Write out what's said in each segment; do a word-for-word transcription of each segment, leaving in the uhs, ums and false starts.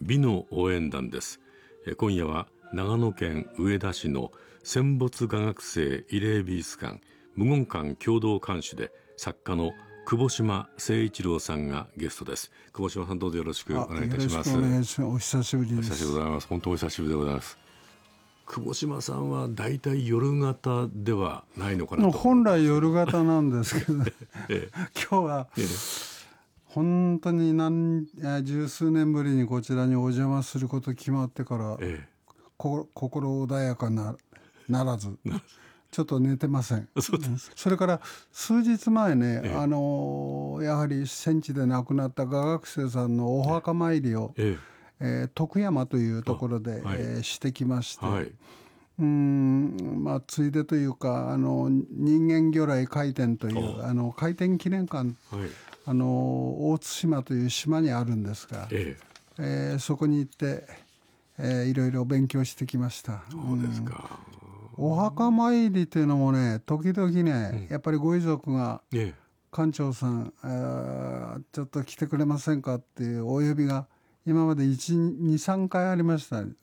美の応援団です。今夜は長野県上田市の戦没画学生慰霊美術館無言館共同館主で作家の久保島誠一郎さんがゲストです。久保島さん、どうぞよろしくお願いいたします。 よろしくお願いします。お久しぶりです。 お久しぶりでございます。本当にお久しぶりでございます。久保島さんはだいたい夜型ではないのかなと。 本来夜型なんですけど、ええ、今日は、ええ、本当に何十数年ぶりにこちらにお邪魔すること決まってから、ええ、こ心穏やかなならずちょっと寝てません。そ, それから数日前ね、ええ、あのやはり戦地で亡くなった画学生さんのお墓参りを、えええー、徳山というところで、はい、えー、してきまして、はい、うーんまあ、ついでというかあの人間魚雷回転というあの回転記念館、はい、あの大津島という島にあるんですが、えええー、そこに行って、えー、いろいろ勉強してきました。 そうですか。 お墓参りというのもね、時々ね、うん、やっぱりご遺族が、ええ、館長さん、えー、ちょっと来てくれませんかっていうお呼びが今までいち、に、さんかいありました。うん、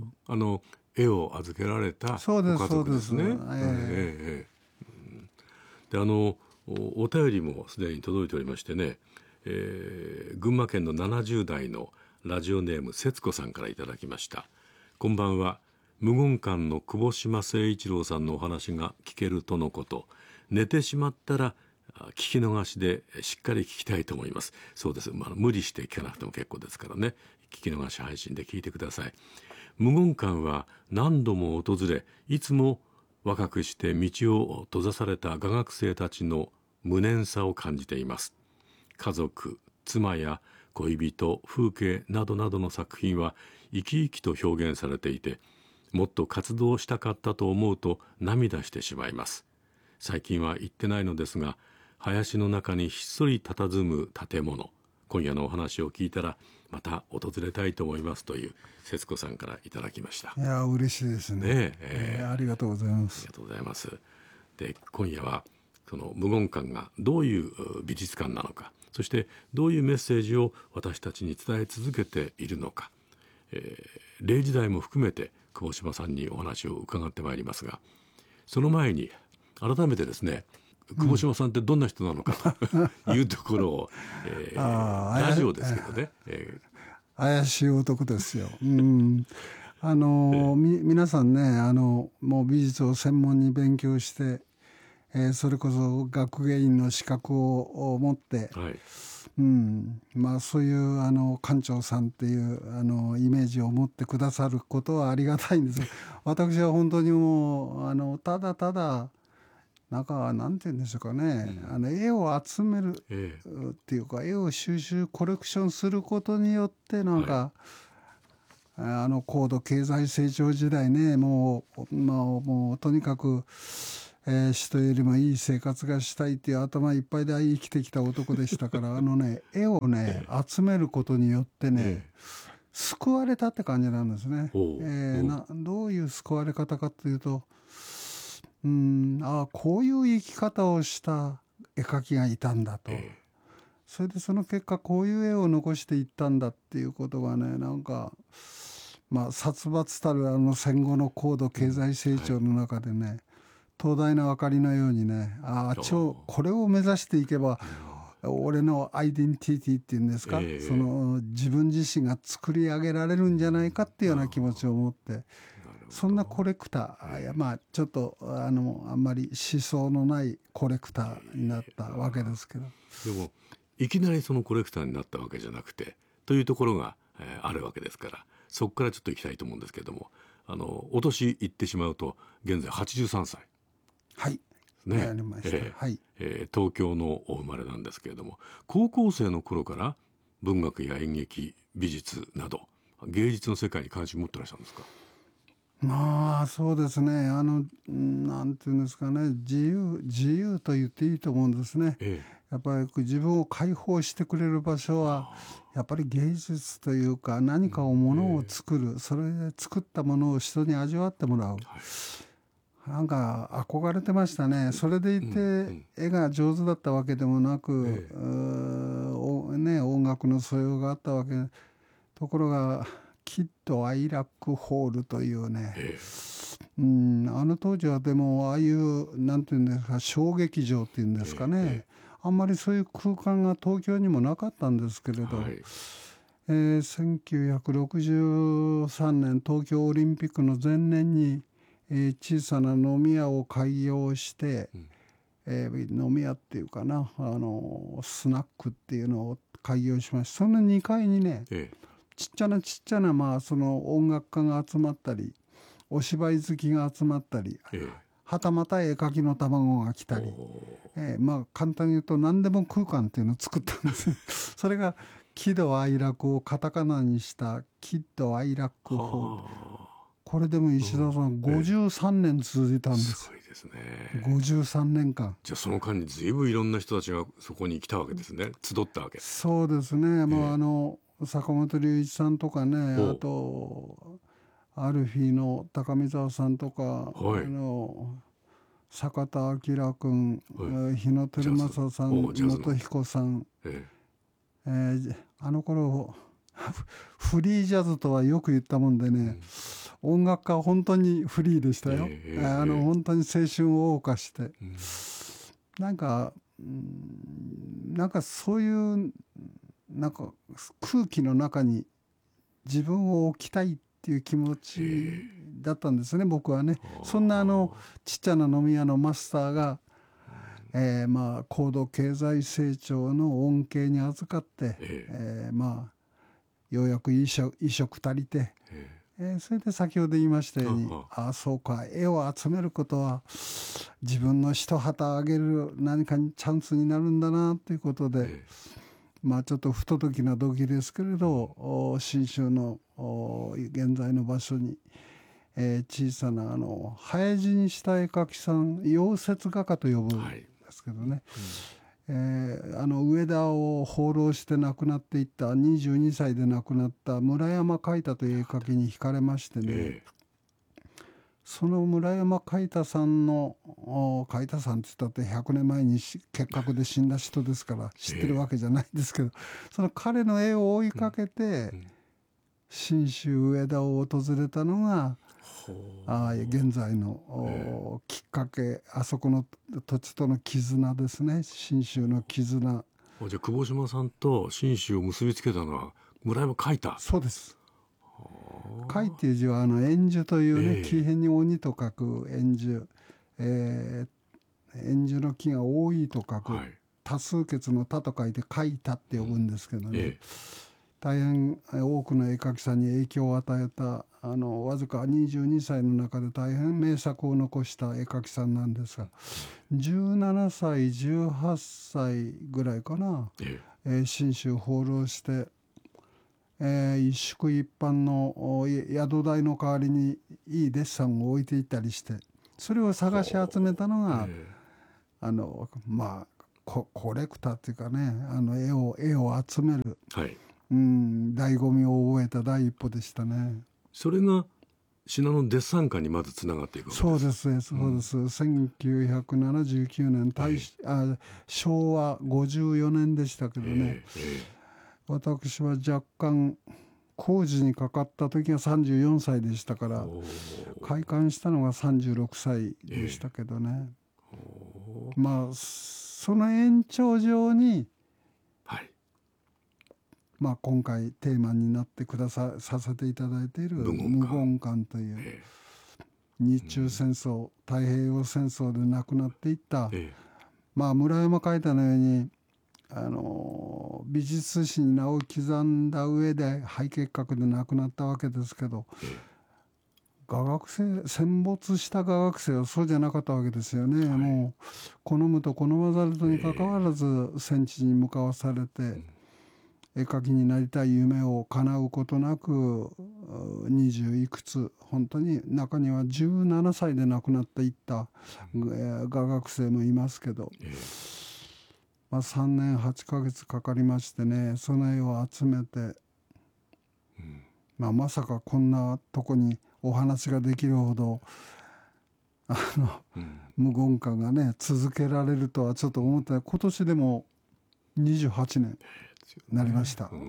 あの絵を預けられたご家族ですね。そうです、そうです。えーえー、であの お, お便りもすでに届いておりましてね、えー、群馬県のななじゅう代のラジオネーム節子さんからいただきました。こんばんは。無言館の久保島誠一郎さんのお話が聞けるとのこと。寝てしまったら聞き逃しでしっかり聞きたいと思います。そうです、まあ、無理して聞かなくても結構ですからね、聞き逃し配信で聞いてください。無言館は何度も訪れ、いつも若くして道を閉ざされた画学生たちの無念さを感じています。家族、妻や恋人、風景などなどの作品は生き生きと表現されていて、もっと活動したかったと思うと涙してしまいます。最近は行ってないのですが、林の中にひっそり佇む建物、今夜のお話を聞いたらまた訪れたいと思いますという節子さんからいただきました。 いや嬉しいですね。ねえーえー、ありがとうございます。 ありがとうございます。で、今夜はその無言館がどういう美術館なのか、そしてどういうメッセージを私たちに伝え続けているのか、えー、例時代も含めて久保島さんにお話を伺ってまいりますが、その前に改めてですね、久保島さんってどんな人なのかというところを、えー、ラジオですけどね、えー、怪しい男ですよ。うんあのみ皆さんね、あのもう美術を専門に勉強して、えー、それこそ学芸員の資格を持って、はい、うんまあ、そういうあの館長さんっていうあのイメージを持ってくださることはありがたいんですが、私は本当にもうあのただただなんかなんて言うんでしょうかね、うん、あの絵を集めるっていうか、ええ、絵を収集コレクションすることによってなんか、はい、あの高度経済成長時代ね、もう、まあ、もうとにかく、えー、人よりもいい生活がしたいっていう頭いっぱいで生きてきた男でしたからあのね絵をね、ええ、集めることによってね、ええ、救われたって感じなんですね。えー、などういう救われ方かというと、うんあこういう生き方をした絵描きがいたんだと、ええ、それでその結果こういう絵を残していったんだっていうことがね、なんかまあ殺伐たるあの戦後の高度経済成長の中でね、うんはい、東大の明かりのようにね、ああ超これを目指していけば、うん、俺のアイデンティティっていうんですか、ええ、その自分自身が作り上げられるんじゃないかっていうような気持ちを持って、そんなコレクター、ええ、いやまあちょっとあのあんまり思想のないコレクターになったわけですけど、 え、でもいきなりそのコレクターになったわけじゃなくてというところが、えー、あるわけですから、そこからちょっと行きたいと思うんですけれども、あのお年いってしまうと現在はちじゅうさんさい。 はいね、やりました、えーはいえー、東京のお生まれなんですけれども、高校生の頃から文学や演劇、美術など芸術の世界に関心を持ってらっしゃるんですか？ まあそうですね、あのなんていうんですかね、自由自由と言っていいと思うんですね、ええ、やっぱり自分を解放してくれる場所はやっぱり芸術というか、何かをものを作る、ええ、それで作ったものを人に味わってもらう、はい、なんか憧れてましたね。それでいて、うんうん、絵が上手だったわけでもなく、ええ、ね、音楽の素養があったわけところがキッド・アイラック・ホールというね、 えうん、あの当時はでもああいうなんていうんですか、小劇場っていうんですかね、 ええあんまりそういう空間が東京にもなかったんですけれど、 はいえーせんきゅうひゃくろくじゅうさんねん東京オリンピックの前年に、えー小さな飲み屋を開業して、 うんえー飲み屋っていうかな、あのスナックっていうのを開業しました。そのにかいにね、 ええちっちゃなちっちゃな、まあその音楽家が集まったり、お芝居好きが集まったり、 ええはたまた絵描きの卵が来たり、 おえーまあ簡単に言うと何でも空間っていうのを作ったんですね。それが喜怒哀楽をカタカナにした喜怒哀楽ホール。 はあこれでも石田さん、ごじゅうさんねん続いたんですす。 ごいですね。 ごじゅうさんねんかん。 じゃあその間に随分いろんな人たちがそこに来たわけですね。集ったわけ。 そうですね。もうええあの坂本龍一さんとかね、 おあとアルフィーの高見沢さんとか、 はいあの坂田明君、 はいえー日野照正さん、 おジャズの元彦さん、 ええーあの頃フリージャズとはよく言ったもんでね、音楽家は本当にフリーでしたよ。 えええええーあの本当に青春を謳歌して、 えうんなんか、うんなんかそういうなんか空気の中に自分を置きたいっていう気持ちだったんですね、僕はね。そんなあのちっちゃな飲み屋のマスターが、えーまあ高度経済成長の恩恵に預かって、 ええーまあようやく衣食衣食足りて、 ええーそれで先ほど言いましたように、 あああそうか、絵を集めることは自分の一旗あげる何かにチャンスになるんだなということで、 えまあちょっと不届きな時ですけれど、お信州のお現在の場所に、えー小さなあの早死にした絵描きさん、溶接画家と呼ぶんはいですけどね、えーあの上田を放浪して亡くなっていったにじゅうにさいで亡くなった村山海太という絵描きに惹かれましてね、 ええその村山海太さんのお海太さんって言ったってひゃくねんまえにし結核で死んだ人ですから知ってるわけじゃないんですけど、その彼の絵を追いかけて信州上田を訪れたのが、 ほうあ現在のおきっかけ、あそこの土地との絆ですね、信州の絆。 あじゃあ久保島さんと信州を結びつけたのは村山海太。 そうです。海っていう字はあの円樹というね、 ええ木偏に鬼と書く円樹、えー、円樹の木が多いと書く、 はい多数決の多と書いて海太って呼ぶんですけどね、 え大変多くの絵描きさんに影響を与えた、あのわずかにじゅうにさいの中で大変名作を残した絵描きさんなんですが、じゅうななさいじゅうはっさいぐらいかな、 えええー信州放浪して、えー一宿一般のお宿代の代わりにいいデッサンを置いていったりして、それを探し集めたのが、 えあのまあココレクターっていうかね、あの絵を絵を集める、 えはいうん醍醐味を覚えた第一歩でしたね。 それが信濃のデッサン館にまずつながっていくわけです。 そうですね、そうです、せんきゅうひゃくななじゅうきゅうねん、大しあ昭和ごじゅうよねんでしたけどね、 えええ私は若干工事にかかった時がさんじゅうよんさいでしたから、 えおー開館したのがさんじゅうろくさいでしたけどね、 おーまあその延長上に、 はいまあ、今回テーマになってくだささせていただいている無言館無言館という、 え日中戦争、太平洋戦争で亡くなっていった、 ええまあ村山海太のようにあの美術史に名を刻んだ上で肺結核で亡くなったわけですけど、 ええ画学生戦没した画学生はそうじゃなかったわけですよね、もう好むと好まざるとにかかわらず戦地に向かわされて、絵描きになりたい夢を叶うことなく二十いくつ、本当に中にはじゅうななさいで亡くなっていった画学生もいますけど、 ええまあ、さんねんはちかげつかかりましてね、その絵を集めて、まあ、まさかこんなとこにお話ができるほどあの、 うん、 無言館がね続けられるとはちょっと思ってない。今年でもにじゅうはちねん、 ですよね。 なりました、うんうん、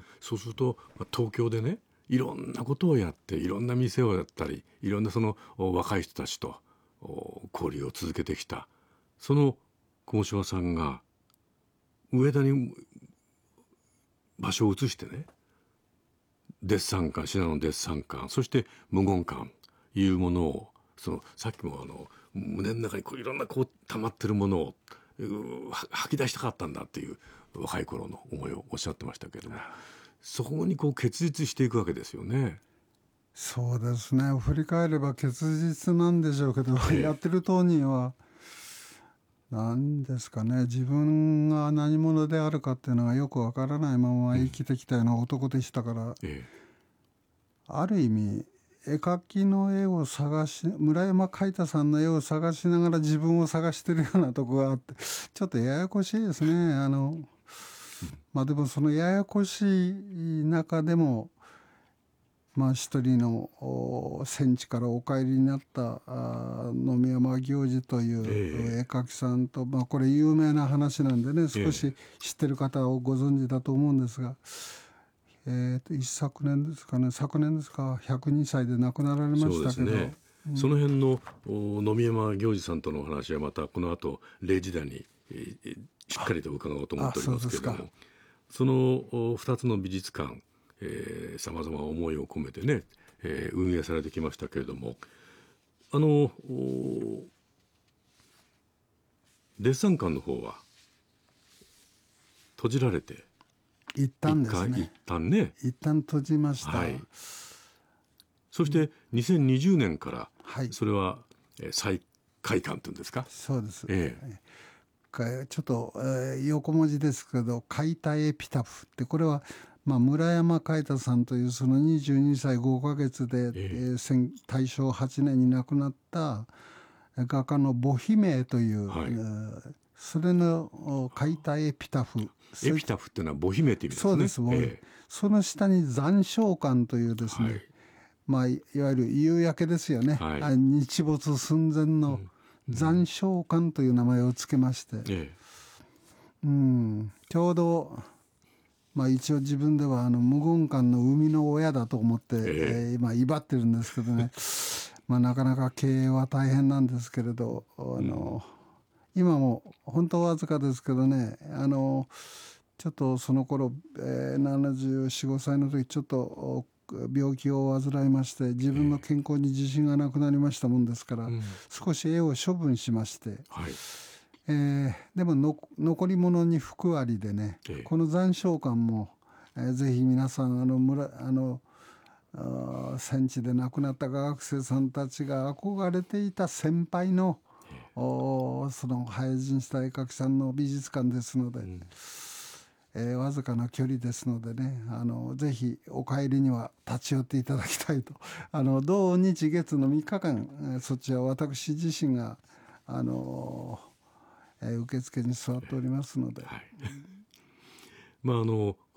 そうすると東京でねいろんなことをやっていろんな店をやったりいろんなその若い人たちと交流を続けてきたその雲島さんが上田に場所を移してねデッサン館、信濃のデッサン館、そして無言館いうものをそのさっきもあの胸の中にこういろんなこう溜まってるものを吐き出したかったんだっていう若い頃の思いをおっしゃってましたけれども、そこにこう結実していくわけですよね。 そうですね、振り返れば結実なんでしょうけど、ええ、やってる当人は何ですかね、自分が何者であるかっていうのがよくわからないまま生きてきたような男でしたから、うんええ、ある意味絵描きの絵を探し村山海太さんの絵を探しながら自分を探してるようなとこがあってちょっとややこしいですね。あのまあでもそのややこしい中でもまあ一人の戦地からお帰りになった野見山行司という絵描きさんと、まあこれ有名な話なんでね少し知ってる方をご存知だと思うんですが、えー、と一昨年ですかね昨年ですかひゃくにさいで亡くなられましたけど、そうですね、 うん、その辺の野見山行司さんとのお話はまたこの後れいじ台に、えー、しっかりと伺おうと思っておりますけれども、そ, そのふたつの美術館さまざま思いを込めてね、えー、運営されてきましたけれども、あのデッサン館の方は閉じられて一旦ですね。 一旦ね。 一旦閉じました。はい、 そしてにせんにじゅうねんからそれは再開館というんですか。 そうです。 ええ、ちょっと、えー、横文字ですけど、海太エピタフってこれはまあ村山海太さんというそのにじゅうにさいごかげつで、えー、大正はちねんに亡くなった画家のボヒメという、はい、それの海太エピタフ。 エピタフっていうのは母姫って意味ですね。 そうです、ええ、その下に残照館というですね、はい、まあ、いわゆる夕焼けですよね、はい、日没寸前の残照館という名前をつけまして、うんええうん、ちょうど、まあ、一応自分ではあの無言館の生みの親だと思って、えええー、今威張ってるんですけどねまあなかなか経営は大変なんですけれど、あの、うん今も本当わずかですけどね、あのちょっとその頃、えー、ななじゅうよん、ごさいの時ちょっと病気を患いまして自分の健康に自信がなくなりましたもんですから、うん、少し絵を処分しまして、はいえー、でもの残り物に福ありでね、えー、この残照館も、えー、ぜひ皆さんあの村あの戦地で亡くなった画学生さんたちが憧れていた先輩のおその廃人した絵描きさんの美術館ですので、うんえー、わずかな距離ですのでね、あのぜひお帰りには立ち寄っていただきたいと。あの土日月のみっかかん、えー、そちら私自身があの、えー、受付に座っておりますので、はいまああの